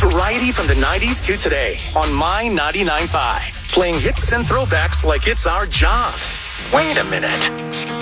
Variety from the 90s to today on My 99.5. Playing hits and throwbacks like it's our job. Wait a minute.